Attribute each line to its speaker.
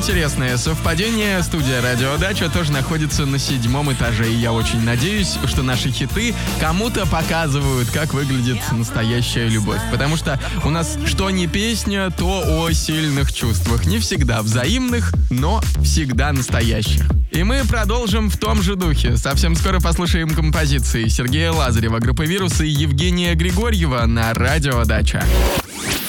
Speaker 1: интересное совпадение. Студия «Радио Дача» тоже находится на 7-м этаже. И я очень надеюсь, что наши хиты кому-то показывают, как выглядит настоящая любовь. Потому что у нас что не песня, то о сильных чувствах. Не всегда взаимных, но всегда настоящих. И мы продолжим в том же духе. Совсем скоро послушаем композиции Сергея Лазарева, группы «Вирус» и Евгения Григорьева на «Радио Дача».